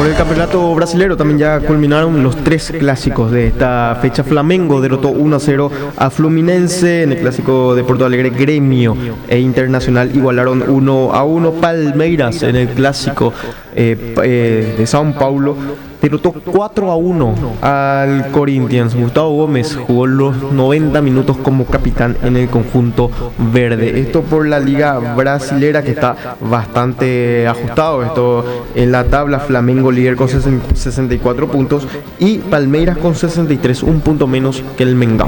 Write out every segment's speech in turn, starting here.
Por el campeonato brasilero también ya culminaron los 3 clásicos de esta fecha. Flamengo derrotó 1-0 a Fluminense. En el clásico de Porto Alegre, Gremio e Internacional igualaron 1-1. Palmeiras en el clásico de São Paulo derrotó 4-1 al Corinthians. Gustavo Gómez jugó los 90 minutos como capitán en el conjunto verde. Esto por la liga brasilera, que está bastante ajustado. Esto en la tabla: Flamengo líder con 64 puntos y Palmeiras con 63, un punto menos que el Mengão.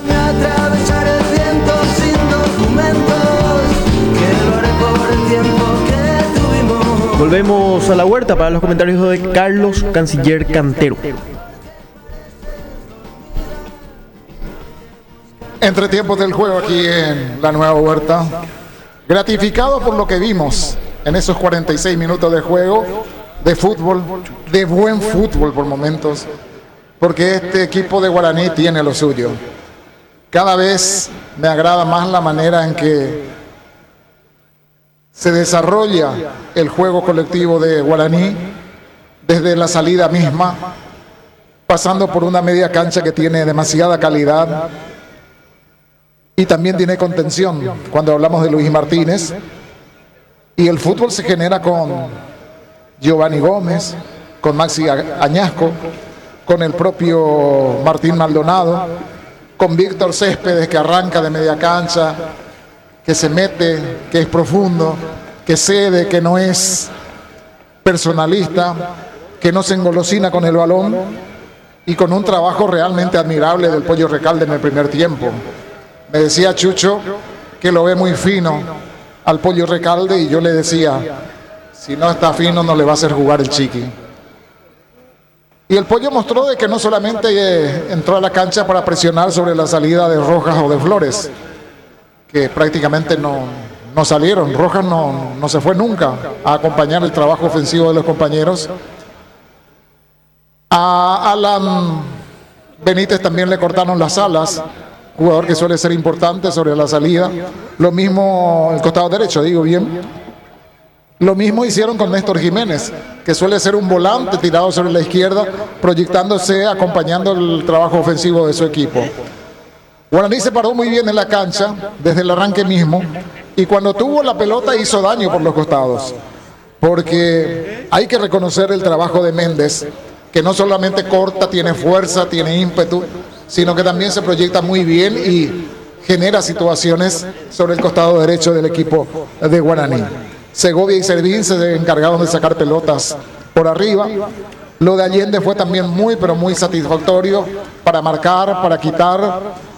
Volvemos a la huerta para los comentarios de Carlos Canciller Cantero. Entre tiempos del juego aquí en la nueva huerta, gratificado por lo que vimos en esos 46 minutos de juego, de fútbol, de buen fútbol por momentos, porque este equipo de Guaraní tiene lo suyo. Cada vez me agrada más la manera en que se desarrolla el juego colectivo de Guaraní, desde la salida misma, pasando por una media cancha que tiene demasiada calidad y también tiene contención cuando hablamos de Luis Martínez, y el fútbol se genera con Giovanni Gómez, con Maxi Añasco, con el propio Martín Maldonado, con Víctor Céspedes, que arranca de media cancha, que se mete, que es profundo, que cede, que no es personalista, que no se engolosina con el balón, y con un trabajo realmente admirable del Pollo Recalde en el primer tiempo. Me decía Chucho que lo ve muy fino al Pollo Recalde, y yo le decía, si no está fino no le va a hacer jugar el Chiqui. Y el Pollo mostró de que no solamente entró a la cancha para presionar sobre la salida de Rojas o de Flores, que prácticamente no salieron. Rojas no se fue nunca a acompañar el trabajo ofensivo de los compañeros. A Alan Benítez también le cortaron las alas, jugador que suele ser importante sobre la salida. Lo mismo el costado derecho, digo bien. Lo mismo hicieron con Néstor Jiménez, que suele ser un volante tirado sobre la izquierda, proyectándose, acompañando el trabajo ofensivo de su equipo. Guaraní se paró muy bien en la cancha desde el arranque mismo, y cuando tuvo la pelota hizo daño por los costados, porque hay que reconocer el trabajo de Méndez, que no solamente corta, tiene fuerza, tiene ímpetu, sino que también se proyecta muy bien y genera situaciones sobre el costado derecho del equipo de Guaraní. Segovia y Servín se encargaron de sacar pelotas por arriba. Lo de Allende fue también muy, pero muy satisfactorio para marcar, para quitar,